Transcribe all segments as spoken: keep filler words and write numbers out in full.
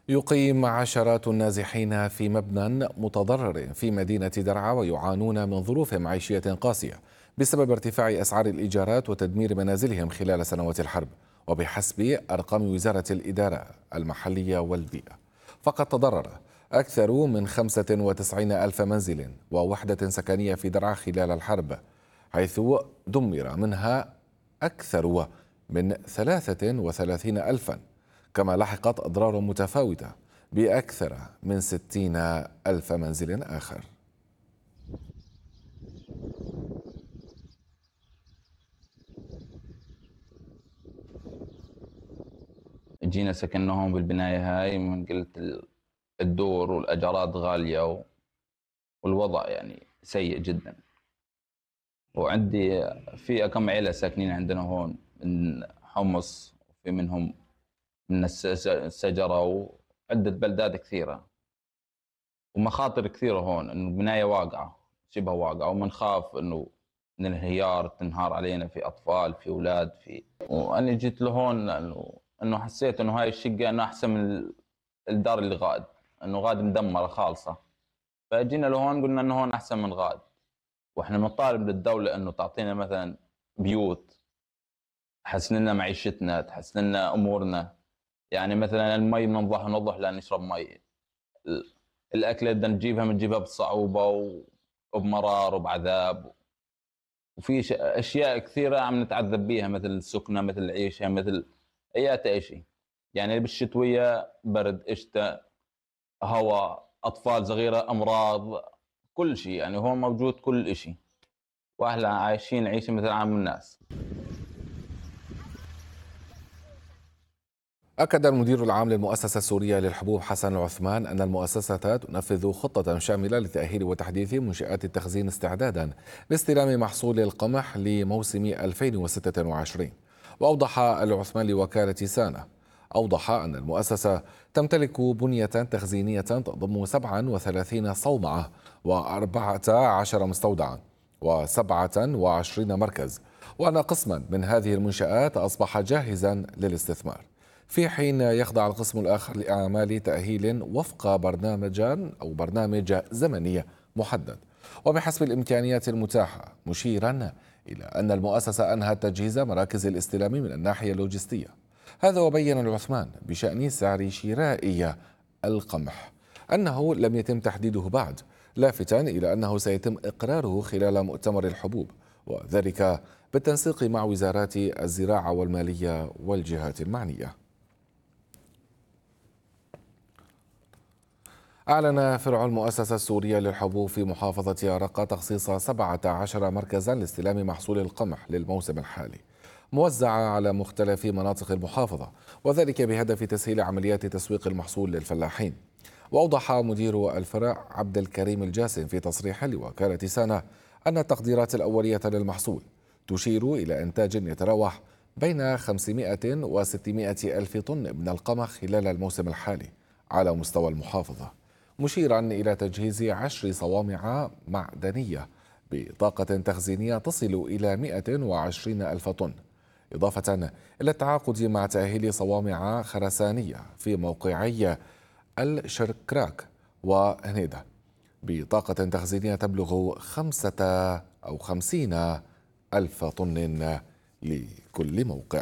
يقيم عشرات النازحين في مبنى متضرر في مدينة درعا ويعانون من ظروف معيشية قاسية بسبب ارتفاع أسعار الإيجارات وتدمير منازلهم خلال سنوات الحرب. وبحسب أرقام وزارة الإدارة المحلية والبيئة، فقد تضرر أكثر من خمسة وتسعين ألف منزل ووحدة سكنية في درعا خلال الحرب، حيث دمر منها أكثر من ثلاثة وثلاثين ألفا، كما لحقت أضرار متفاوتة بأكثر من ستين ألف منزل آخر. جينا سكننا هون بالبناية هاي، من قلت ال- الدور والأجارات غالية و- والوضع يعني سيء جدا. وعندي في كم عيلة ساكنين عندنا هون من حمص، وفي منهم من الس- السجرة وعدة بلدات كثيرة، ومخاطر كثيرة هون إنه البناية واقعة شبه واقعة، ومنخاف إنه من الانهيار تنهار علينا، في أطفال في أولاد في. وأنا جيت لهون لأنه إنه حسيت إنه هاي الشقة إنه أحسن من الدار اللي غاد، إنه غاد مدمرة خالصة. فجينا لهون قلنا إنه هون أحسن من غاد، وإحنا بنطالب للدولة إنه تعطينا مثلا بيوت تحسن لنا معيشتنا، تحسن لنا أمورنا. يعني مثلا المي بننضح ونضح لأن نشرب مي، ال- الأكلة بدنا نجيبها بنجيبها بصعوبة و- وبمرار وبعذاب. وفي ش- أشياء كثيرة عم نتعذب بيها، مثل السكنة، مثل العيشة، مثل أي شيء. يعني بالشتوية برد، شتاء، هواء، أطفال صغيرة، أمراض، كل شيء. يعني هون موجود كل شيء، وأهلا عايشين عيشة مثل عام الناس. أكد المدير العام للمؤسسة السورية للحبوب حسن العثمان أن المؤسسة تنفذ خطة شاملة لتأهيل وتحديث منشآت التخزين استعدادا لاستلام محصول القمح لموسم ألفين وستة وعشرين. وأوضح العثمان لوكالة سانة أوضح أن المؤسسة تمتلك بنية تخزينية تضم سبعة وثلاثين صومعة وأربعة عشر مستودعا وسبعة وعشرين مركز، وأن قسما من هذه المنشآت أصبح جاهزا للاستثمار، في حين يخضع القسم الآخر لأعمال تأهيل وفق برنامج أو برنامج زمني محدد وبحسب الإمكانيات المتاحة، مشيرا إلى أن المؤسسة أنهت تجهيز مراكز الاستلام من الناحية اللوجستية. هذا وبين العثمان بشأن سعر شراء القمح أنه لم يتم تحديده بعد، لافتا إلى أنه سيتم إقراره خلال مؤتمر الحبوب، وذلك بالتنسيق مع وزارات الزراعة والمالية والجهات المعنية. أعلن فرع المؤسسة السورية للحبوب في محافظة أرقة تخصيص سبعة عشر مركزا لاستلام محصول القمح للموسم الحالي، موزعة على مختلف مناطق المحافظة، وذلك بهدف تسهيل عمليات تسويق المحصول للفلاحين. وأوضح مدير الفرع عبد الكريم الجاسم في تصريح لوكالة سانة أن التقديرات الأولية للمحصول تشير إلى إنتاج يتراوح بين خمسمائة وستمائة ألف طن من القمح خلال الموسم الحالي على مستوى المحافظة، مشيرا إلى تجهيز عشر صوامع معدنية بطاقة تخزينية تصل إلى مائة وعشرين ألف طن، إضافة إلى التعاقد مع تأهيل صوامع خرسانية في موقعي الشركراك وهنيدة بطاقة تخزينية تبلغ خمسة أو خمسين ألف طن لكل موقع.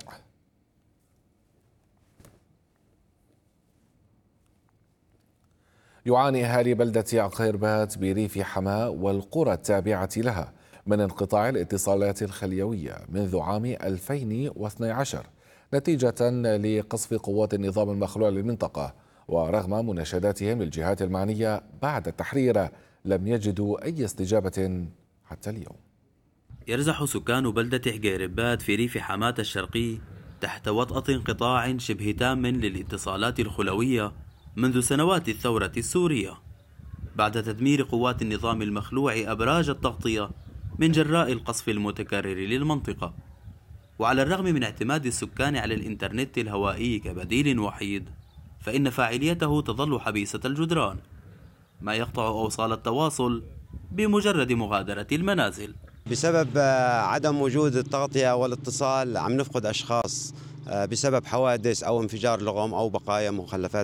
يعاني أهالي بلدة عقيربات بريف حماة والقرى التابعة لها من انقطاع الاتصالات الخليوية منذ عام ألفين واثني عشر نتيجة لقصف قوات النظام المخلوع للمنطقة، ورغم مناشداتهم للجهات المعنية بعد التحرير لم يجدوا أي استجابة حتى اليوم. يرزح سكان بلدة عقيربات في ريف حماة الشرقي تحت وطأة انقطاع شبه تام للاتصالات الخلوية منذ سنوات الثورة السورية، بعد تدمير قوات النظام المخلوع أبراج التغطية من جراء القصف المتكرر للمنطقة. وعلى الرغم من اعتماد السكان على الإنترنت الهوائي كبديل وحيد، فإن فاعليته تظل حبيسة الجدران، ما يقطع أوصال التواصل بمجرد مغادرة المنازل. بسبب آه، عدم وجود التغطية والاتصال عم نفقد أشخاص آه، بسبب حوادث أو انفجار لغم أو بقايا مخلفات